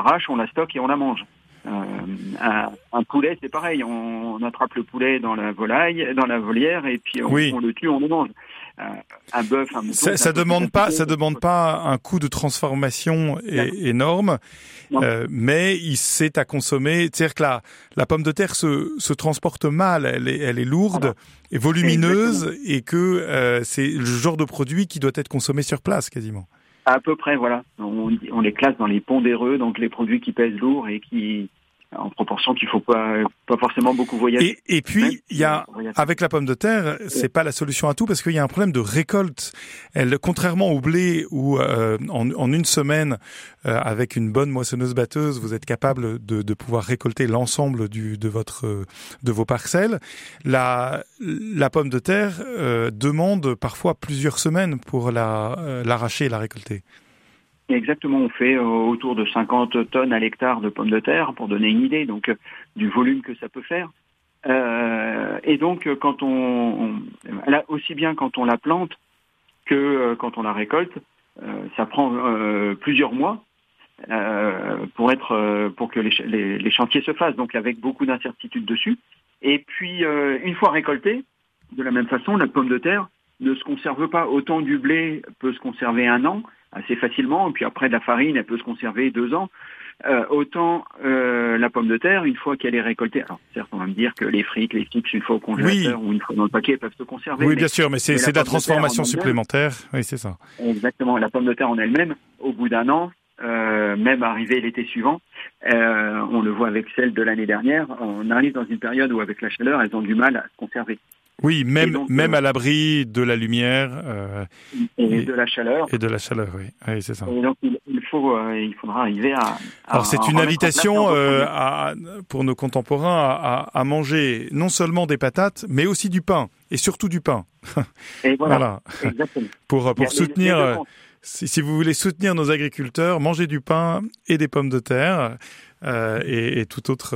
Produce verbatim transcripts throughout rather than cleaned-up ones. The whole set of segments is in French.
l'arrache, on la stocke et on la mange. Euh, un, un poulet, c'est pareil. On, on attrape le poulet dans la volaille, dans la volière, et puis on, oui. on le tue, on le mange. Euh, un bœuf, un mouton. Ça, ça demande pas, ça demande pas un coût de transformation é- énorme, euh, mais il c'est à consommer. C'est-à-dire que la, la pomme de terre se, se transporte mal. Elle est, elle est lourde voilà. et volumineuse, exactement. Et que euh, c'est le genre de produit qui doit être consommé sur place, quasiment. À peu près, voilà. On, on les classe dans les pondéreux, donc les produits qui pèsent lourd et qui, en proportion qu'il faut pas, pas forcément beaucoup voyager. Et, et puis, il y a, avec la pomme de terre, c'est pas la solution à tout parce qu'il y a un problème de récolte. Elle, contrairement au blé où, euh, en, en une semaine, euh, avec une bonne moissonneuse-batteuse, vous êtes capable de, de pouvoir récolter l'ensemble du, de votre, de vos parcelles. La, la pomme de terre, euh, demande parfois plusieurs semaines pour la, euh, l'arracher et la récolter. Exactement, on fait euh, autour de cinquante tonnes à l'hectare de pommes de terre, pour donner une idée, donc euh, du volume que ça peut faire. Euh, et donc, euh, quand on, on là, aussi bien quand on la plante que euh, quand on la récolte, euh, ça prend euh, plusieurs mois euh, pour être, euh, pour que les, les, les chantiers se fassent. Donc, avec beaucoup d'incertitudes dessus. Et puis, euh, une fois récoltée, de la même façon, la pomme de terre ne se conserve pas. Autant du blé peut se conserver un an assez facilement, et puis après de la farine, elle peut se conserver deux ans. Euh, autant euh, la pomme de terre, une fois qu'elle est récoltée, alors certes on va me dire que les frites, les chips, une fois au congélateur oui. ou une fois dans le paquet, peuvent se conserver. Oui, mais, bien sûr, mais c'est, mais c'est de la transformation de supplémentaire. Oui, c'est ça. Exactement, la pomme de terre en elle-même, au bout d'un an, euh, même arrivé l'été suivant, euh, on le voit avec celle de l'année dernière, on arrive dans une période où avec la chaleur, elles ont du mal à se conserver. Oui, même donc, même euh, à l'abri de la lumière euh, et, et de la chaleur. Et de la chaleur, oui, oui c'est ça. Et donc il, il faut, euh, il faudra arriver à. à Alors c'est une invitation euh, à, pour nos contemporains à, à, à manger non seulement des patates, mais aussi du pain, et surtout du pain. Et voilà. voilà. Exactement. pour pour soutenir. Les, les si, si vous voulez soutenir nos agriculteurs, mangez du pain et des pommes de terre euh, et, et tout autre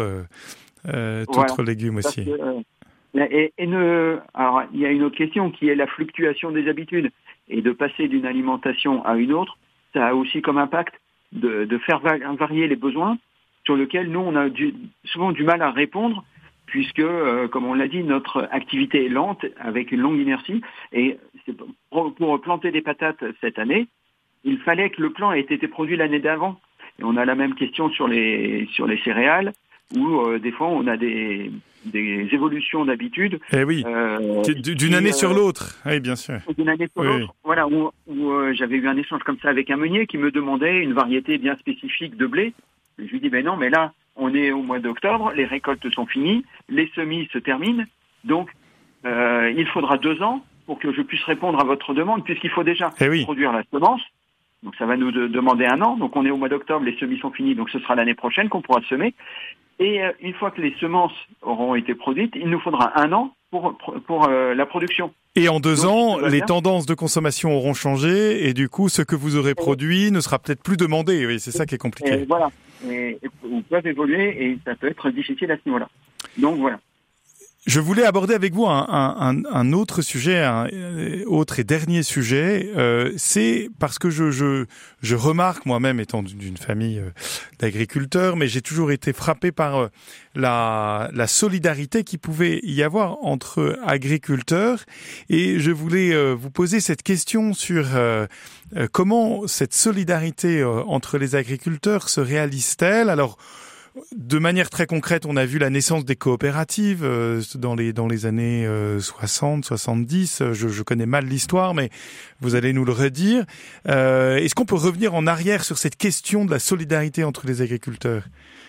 euh, tout voilà. autre légume aussi. Parce que, euh, Et, et ne, alors il y a une autre question qui est la fluctuation des habitudes et de passer d'une alimentation à une autre, ça a aussi comme impact de, de faire varier les besoins sur lesquels nous on a du, souvent du mal à répondre puisque, euh, comme on l'a dit, notre activité est lente avec une longue inertie et c'est pour, pour planter des patates cette année, il fallait que le plan ait été produit l'année d'avant. Et on a la même question sur les sur les céréales où euh, des fois on a des des évolutions d'habitude. Eh oui, euh, d'une année euh, sur l'autre, oui, bien sûr. D'une année sur oui, l'autre, oui. Voilà, où, où euh, j'avais eu un échange comme ça avec un meunier qui me demandait une variété bien spécifique de blé. Et je lui dis, ben non, mais là, on est au mois d'octobre, les récoltes sont finies, les semis se terminent, donc euh, il faudra deux ans pour que je puisse répondre à votre demande, puisqu'il faut déjà eh oui. produire la semence. Donc ça va nous de, demander un an, donc on est au mois d'octobre, les semis sont finis, donc ce sera l'année prochaine qu'on pourra semer. Et euh, une fois que les semences auront été produites, il nous faudra un an pour, pour, pour euh, la production. Et en deux Donc, ans, les bien. tendances de consommation auront changé et du coup, ce que vous aurez produit ne sera peut-être plus demandé. Oui, c'est ça qui est compliqué. Et voilà. Et, et, ils peuvent évoluer et ça peut être difficile à ce niveau-là. Donc voilà. Je voulais aborder avec vous un, un, un autre sujet, un autre et dernier sujet. Euh, c'est parce que je, je, je remarque moi-même, étant d'une famille d'agriculteurs, mais j'ai toujours été frappé par la, la solidarité qu'il pouvait y avoir entre agriculteurs. Et je voulais vous poser cette question sur euh, comment cette solidarité entre les agriculteurs se réalise-t-elle ? Alors, de manière très concrète, on a vu la naissance des coopératives euh, dans les dans les années euh, soixante, soixante-dix. Je, je connais mal l'histoire, mais vous allez nous le redire. Euh, est-ce qu'on peut revenir en arrière sur cette question de la solidarité entre les agriculteurs ?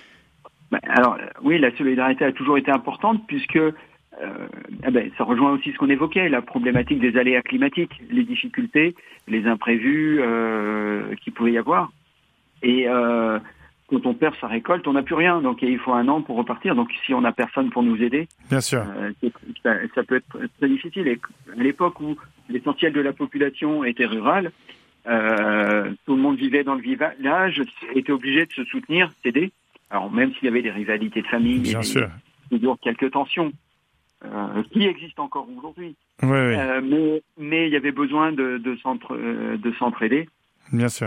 Alors oui, la solidarité a toujours été importante puisque euh, eh ben, ça rejoint aussi ce qu'on évoquait, la problématique des aléas climatiques, les difficultés, les imprévus euh, qu'il pouvait y avoir. Et euh, quand on perd sa récolte, on n'a plus rien, donc il faut un an pour repartir. Donc si on n'a personne pour nous aider, bien sûr, euh, ça, ça peut être très difficile. Et à l'époque où l'essentiel de la population était rurale, euh, tout le monde vivait dans le village, était obligé de se soutenir, s'aider. Alors même s'il y avait des rivalités de famille, bien et sûr, des, toujours quelques tensions euh, qui existent encore aujourd'hui. Oui, oui. Euh, mais mais il y avait besoin de de, s'entre, de s'entraider. Bien sûr.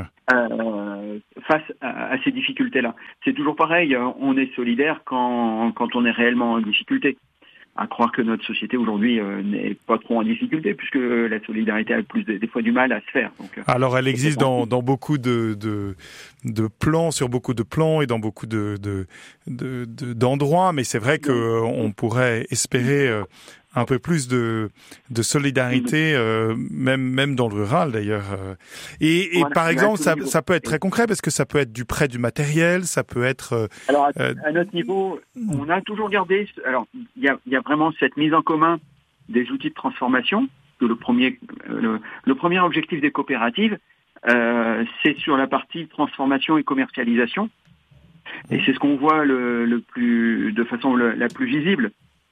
Euh, face à, à ces difficultés-là. C'est toujours pareil, on est solidaire quand, quand on est réellement en difficulté. À croire que notre société aujourd'hui euh, n'est pas trop en difficulté, puisque la solidarité a plus des, des fois du mal à se faire. Donc, alors elle existe dans, dans beaucoup de, de, de plans, sur beaucoup de plans et dans beaucoup de, de, de, de, d'endroits, mais c'est vrai qu'on pourrait espérer euh, un peu plus de, de solidarité, euh, même, même dans le rural d'ailleurs. Et, et voilà, par exemple, ça, ça peut être très concret parce que ça peut être du prêt du matériel, ça peut être... Euh, alors, à, euh, à notre niveau, on a toujours gardé... Alors, il y a, y a vraiment cette mise en commun des outils de transformation. Que le, premier, le, le premier objectif des coopératives, euh, c'est sur la partie transformation et commercialisation. Et c'est ce qu'on voit le, le plus, de façon le, la plus visible.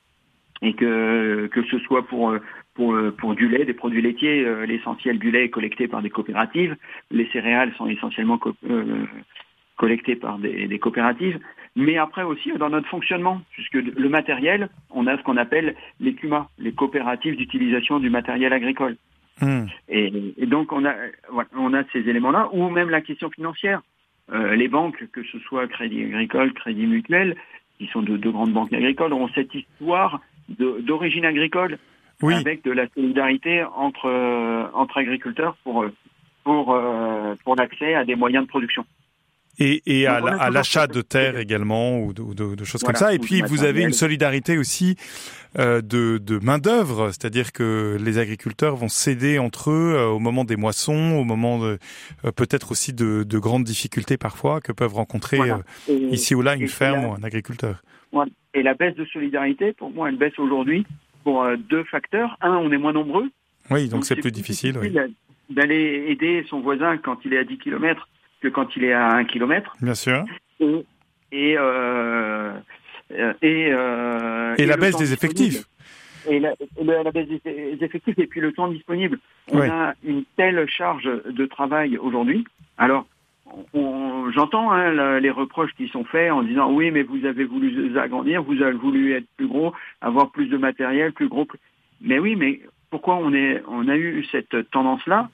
Et que que ce soit pour pour pour du lait, des produits laitiers, euh, l'essentiel du lait est collecté par des coopératives, les céréales sont essentiellement co- euh, collectées par des, des coopératives, mais après aussi dans notre fonctionnement, puisque le matériel, on a ce qu'on appelle les C U M A, les coopératives d'utilisation du matériel agricole. Mmh. Et, et donc on a voilà, on a ces éléments-là, ou même la question financière, euh, les banques, que ce soit Crédit Agricole, Crédit Mutuel, qui sont de, de grandes banques agricoles, ont cette histoire De, d'origine agricole, oui. Avec de la solidarité entre euh, entre agriculteurs pour pour euh, pour l'accès à des moyens de production. Et, et à, à l'achat de terres également ou de, de, de choses voilà, comme ça. Et puis vous avez une solidarité aussi euh, de, de main d'œuvre, c'est-à-dire que les agriculteurs vont s'aider entre eux euh, au moment des moissons, au moment de, euh, peut-être aussi de, de grandes difficultés parfois que peuvent rencontrer voilà. euh, et, ici ou là une ferme la, ou un agriculteur. Voilà. Et la baisse de solidarité, pour moi, elle baisse aujourd'hui pour euh, deux facteurs. Un, on est moins nombreux. Oui, donc, donc c'est, c'est plus difficile. difficile oui. D'aller aider son voisin quand il est à dix kilomètres que quand il est à un kilomètre. Bien sûr. Et, et, euh, et, euh, et, et la baisse des effectifs. Et la, et la baisse des effectifs et puis le temps disponible. On oui. a une telle charge de travail aujourd'hui. Alors, on, j'entends hein, la, les reproches qui sont faits en disant oui, mais vous avez voulu agrandir, vous avez voulu être plus gros, avoir plus de matériel, plus gros. Plus... Mais oui, mais pourquoi on, est, on a eu cette tendance-là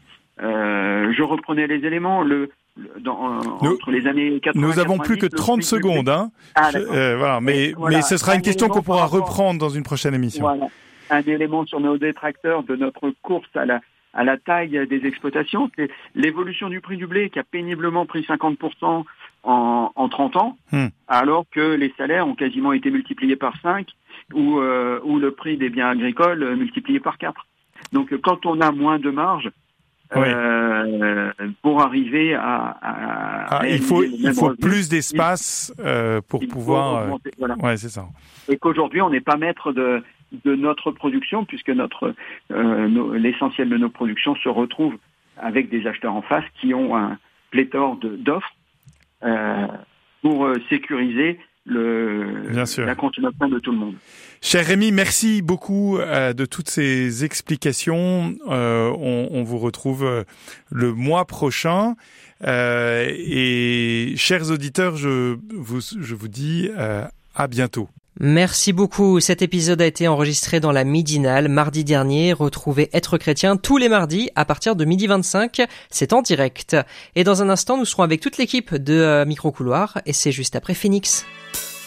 euh, Je reprenais les éléments. Le Dans, nous, entre les années quatre-vingts, nous avons plus que trente secondes, hein. Ah, euh, voilà, mais, voilà, mais ce sera une question qu'on pourra reprendre dans une prochaine émission. Voilà. Un élément sur nos détracteurs de notre course à la, à la taille des exploitations, c'est l'évolution du prix du blé qui a péniblement pris cinquante pour cent en, en trente ans, hmm. alors que les salaires ont quasiment été multipliés par cinq ou, euh, ou le prix des biens agricoles multiplié par quatre. Donc quand on a moins de marge, Oui. Euh, pour arriver à, à, ah, à il faut il faut plus d'espace euh, pour pouvoir augmenter, voilà. Ouais, c'est ça. Et qu'aujourd'hui on n'est pas maître de de notre production puisque notre euh, nos, l'essentiel de nos productions se retrouve avec des acheteurs en face qui ont un pléthore de d'offres euh, pour euh, sécuriser le la consommation de tout le monde. Cher Rémi, merci beaucoup euh, de toutes ces explications. Euh, on, on vous retrouve euh, le mois prochain. Euh, et chers auditeurs, je vous, je vous dis euh, à bientôt. Merci beaucoup. Cet épisode a été enregistré dans la Midinale mardi dernier. Retrouvez Être chrétien tous les mardis à partir de midi vingt-cinq. C'est en direct. Et dans un instant, nous serons avec toute l'équipe de euh, Micro-Couloir et c'est juste après Phoenix.